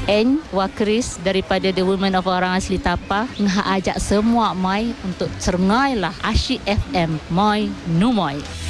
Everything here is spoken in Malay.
N Wakris daripada The Women of Orang Asli Tapa ngah ajak semua mai untuk cerengai lah Asyik FM Moi Numoy.